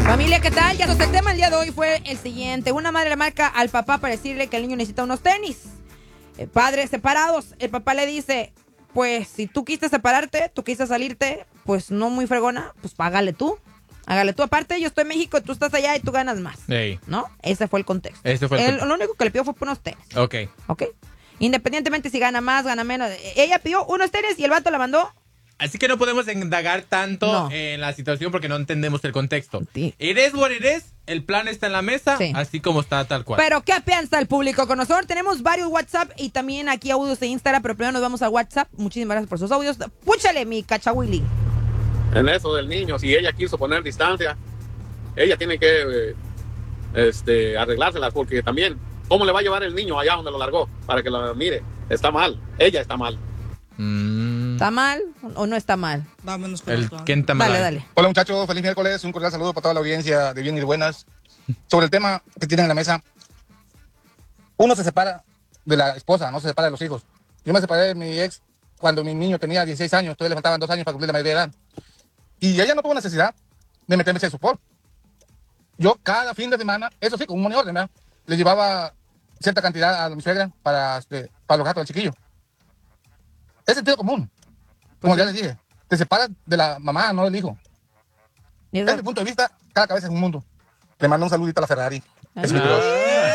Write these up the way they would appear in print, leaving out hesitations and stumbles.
Familia, ¿qué tal? Ya el tema el día de hoy fue el siguiente. Una madre le marca al papá para decirle que el niño necesita unos tenis. Padres separados. El papá le dice, pues si tú quisiste separarte, tú quisiste salirte, pues no muy fregona, pues págale tú. Hágale tú. Aparte, yo estoy en México, tú estás allá y tú ganas más. Ey. ¿No? Ese fue el contexto. Lo único que le pidió fue por unos tenis. Ok. ¿Ok? Independientemente si gana más, gana menos. Ella pidió unos tenis y el vato la mandó. Así que no podemos indagar tanto en la situación porque no entendemos el contexto. Sí. It is what it is. El plan está en la mesa, así como está tal cual. Pero, ¿qué piensa el público con nosotros? Tenemos varios WhatsApp y también aquí audios de Instagram, pero primero nos vamos al WhatsApp. Muchísimas gracias por sus audios. Púchale, mi cachahuili. En eso del niño, si ella quiso poner distancia, ella tiene que arreglárselas, porque también, ¿cómo le va a llevar el niño allá donde lo largó? Para que lo mire. Está mal. Ella está mal. ¿Está mal o no está mal? Vámonos con ¿Quién está mal? Dale. Hola muchachos, feliz miércoles, un cordial saludo para toda la audiencia de Bien y de Buenas. Sobre el tema que tienen en la mesa, uno se separa de la esposa, no se separa de los hijos. Yo me separé de mi ex cuando mi niño tenía 16 años, todavía le faltaban 2 años para cumplir la mayoría de edad. Y ella no tuvo necesidad de meterme en support. Yo cada fin de semana, eso sí, con un money order, ¿verdad? Le llevaba cierta cantidad a mi suegra para los gastos del chiquillo. Es sentido común. Como ya les dije, te separas de la mamá, no del hijo. Desde mi punto de vista, cada cabeza es un mundo. Le mando un saludito a la Ferrari. Es mi Dios.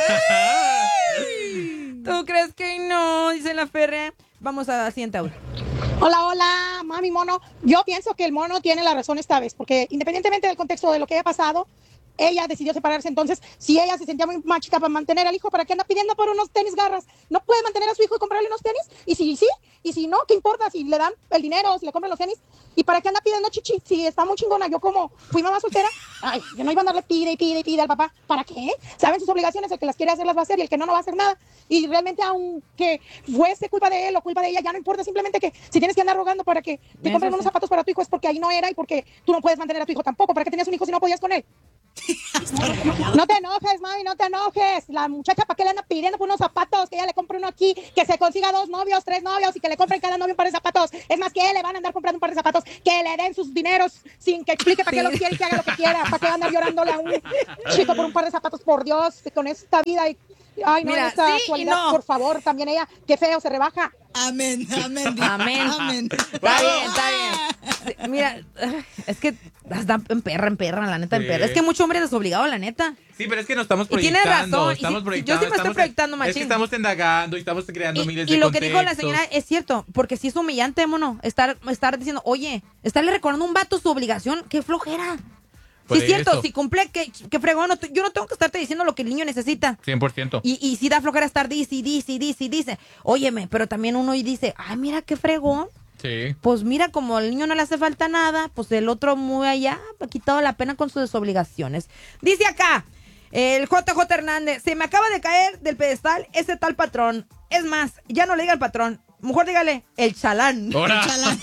¿Tú crees que no? Dice la Ferre. Vamos a la siguiente audio. Hola, mami mono. Yo pienso que el mono tiene la razón esta vez, porque independientemente del contexto de lo que haya pasado, ella decidió separarse. Entonces, si ella se sentía muy mágica para mantener al hijo, ¿para qué anda pidiendo por unos tenis garras? ¿No puede mantener a su hijo y comprarle unos tenis? Y si sí, y si no, ¿qué importa? Si le dan el dinero, si le compran los tenis. ¿Y para qué anda pidiendo chichi? Si está muy chingona. Yo como fui mamá soltera, ay, yo no iba a andarle pide al papá. ¿Para qué? ¿Saben sus obligaciones? El que las quiere hacer las va a hacer y el que no va a hacer nada. Y realmente, aunque fuese culpa de él o culpa de ella, ya no importa. Simplemente que si tienes que andar rogando para que te compren unos zapatos para tu hijo, es porque ahí no era y porque tú no puedes mantener a tu hijo tampoco. ¿Para qué tenías un hijo si no podías con él? No te enojes, mami, no te enojes. La muchacha, ¿para qué le anda pidiendo por unos zapatos? Que ella le compre uno aquí, que se consiga 2 novios, 3 novios y que le compren cada novio un par de zapatos. Es más, que le van a andar comprando un par de zapatos, que le den sus dineros sin que explique para qué lo quiere y que haga lo que quiera. ¿Para qué andar llorándole a un chico por un par de zapatos? Por Dios, con esta vida y... Ay, no, mira, esta actualidad, no. Por favor, también ella, qué feo, se rebaja. Amén. Está bien. Sí, mira, es que está en perra, la neta, en perra. Es que mucho hombre desobligado, la neta. Sí, pero es que nos estamos Y proyectando. tiene razón. Yo sí me estoy proyectando, machín. Es que estamos indagando y estamos creando miles de Y lo contextos. que dijo la señora es cierto, porque si es humillante, mono, estar diciendo, oye, estarle recordando a un vato su obligación, qué flojera. Sí, es cierto, si cumple, que fregón, yo no tengo que estarte diciendo lo que el niño necesita. 100%. Y si da flojera estar dice. Óyeme, pero también uno y dice, ay, mira qué fregón. Sí. Pues mira, como al niño no le hace falta nada, pues el otro muy allá ha quitado la pena con sus desobligaciones. Dice acá, el JJ Hernández, se me acaba de caer del pedestal ese tal patrón. Es más, ya no le diga al patrón. Mejor dígale, el chalán. ¡Hora! El chalán.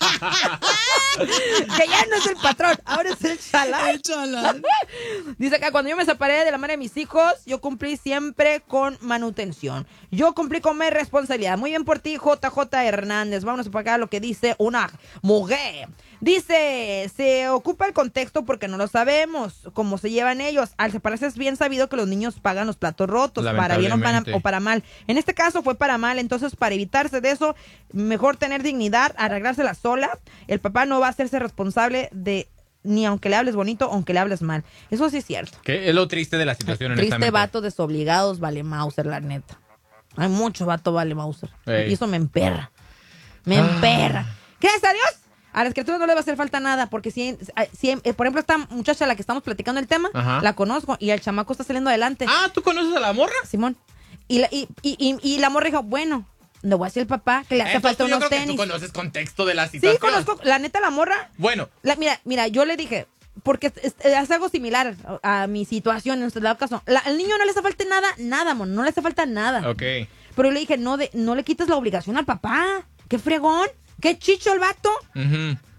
Que ya no es el patrón, ahora es el chalán. El chalán. Dice acá, cuando yo me separé de la madre de mis hijos, yo cumplí siempre con manutención. Yo cumplí con mi responsabilidad. Muy bien por ti, JJ Hernández. Vámonos a pagar lo que dice una mujer. Dice, se ocupa el contexto porque no lo sabemos, cómo se llevan ellos. Al separarse es bien sabido que los niños pagan los platos rotos, para bien o para mal. En este caso fue para mal, entonces para evitarse de eso, mejor tener dignidad, arreglársela sola. El papá no va a hacerse responsable de ni aunque le hables bonito, aunque le hables mal. Eso sí es cierto. Que es lo triste de la situación. Triste vato desobligados, vale Mauser, la neta. Hay mucho vato vale Mauser. Y eso me emperra. Gracias a Dios. A las criaturas no le va a hacer falta nada, porque si por ejemplo, esta muchacha a la que estamos platicando el tema, la conozco y el chamaco está saliendo adelante. Ah, ¿tú conoces a la morra? Simón. Y la morra dijo, bueno, le voy a decir al papá que le hace falta unos tenis. Que tú conoces contexto de la situación. Sí, conozco, la neta, la morra. Bueno. Mira, yo le dije, porque es algo similar a mi situación en este caso. El niño no le hace falta nada, mon, no le hace falta nada. Ok. Pero yo le dije, no le quites la obligación al papá. ¡Qué fregón! ¡Qué chicho el vato!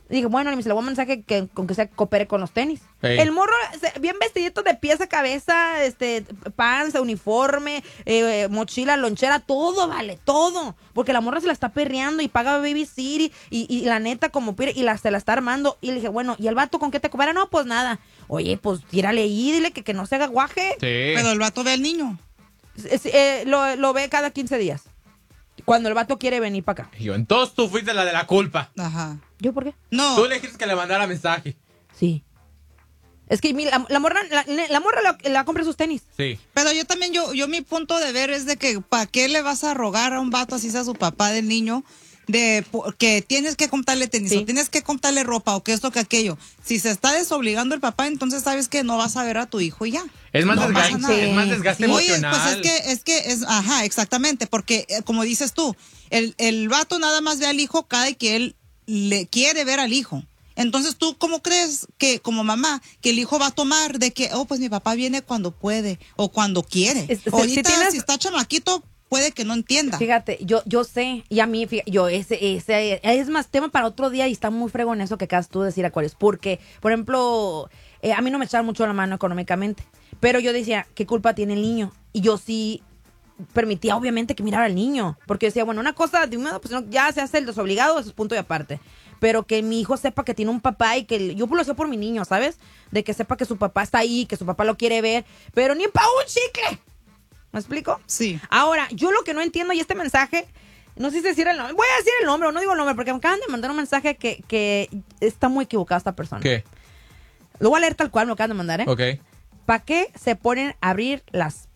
Y dije, bueno, le voy a mandar mensaje que con que se coopere con los tenis. Hey. El morro, bien vestidito de pies a cabeza, panza, uniforme, mochila, lonchera, todo, vale, todo. Porque la morra se la está perreando y paga babysitter y la neta como pide y se la está armando. Y le dije, bueno, ¿y el vato con qué te coopera? No, pues nada. Oye, pues tírale ahí, dile que no se haga guaje. Sí. Pero el vato ve al niño. Lo ve cada 15 días. Cuando el vato quiere venir para acá. Yo, entonces tú fuiste la de la culpa. Ajá. ¿Yo por qué? No. Tú le dijiste que le mandara mensaje. Sí. Es que la morra la compra sus tenis. Sí. Pero yo también, yo mi punto de ver es de que ¿para qué le vas a rogar a un vato así sea su papá del niño? De que tienes que comprarle tenis, Sí. o tienes que comprarle ropa, o que esto, que aquello. Si se está desobligando el papá, entonces sabes que no vas a ver a tu hijo y ya. Es más No desgaste, pasa nada. es más desgaste Oye, emocional. pues ajá, exactamente, porque como dices tú, el vato nada más ve al hijo cada que él le quiere ver al hijo. Entonces, ¿tú cómo crees que, como mamá, que el hijo va a tomar de que, pues mi papá viene cuando puede o cuando quiere? Ahorita, si está chamaquito, puede que no entienda. Fíjate, yo sé, y a mí, ese es más tema para otro día y está muy fregón eso que acabas tú de decir a cuál es. Porque, por ejemplo, a mí no me echaron mucho la mano económicamente, pero yo decía, ¿qué culpa tiene el niño? Y yo sí permitía, obviamente, que mirara al niño. Porque decía, bueno, una cosa, pues ya se hace el desobligado, eso es punto y aparte. Pero que mi hijo sepa que tiene un papá y que yo lo sé por mi niño, ¿sabes? De que sepa que su papá está ahí, que su papá lo quiere ver, pero ni para un chicle. ¿Me explico? Sí. Ahora, yo lo que no entiendo, y este mensaje, no sé si decir el nombre, voy a decir el nombre o no digo el nombre, porque me acaban de mandar un mensaje que está muy equivocada esta persona. ¿Qué? Lo voy a leer tal cual, me lo acaban de mandar, ¿eh? Ok. ¿Para qué se ponen a abrir las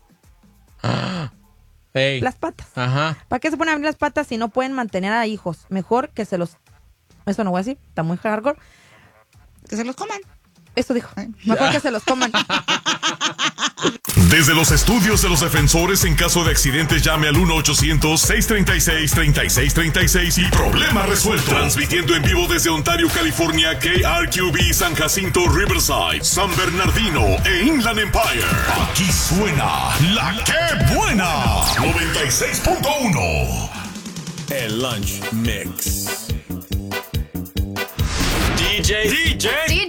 patas? Ajá. ¿Para qué se ponen a abrir las patas si no pueden mantener a hijos? Mejor que se los... Eso no voy a decir, está muy hardcore. Que se los coman. Eso dijo. Mejor que se los coman. Desde los estudios de los defensores, en caso de accidentes, llame al 1-800-636-3636 y problema resuelto. Transmitiendo en vivo desde Ontario, California, KRQB, San Jacinto, Riverside, San Bernardino e Inland Empire. Aquí suena la que buena. 96.1. El Lunch Mix. DJ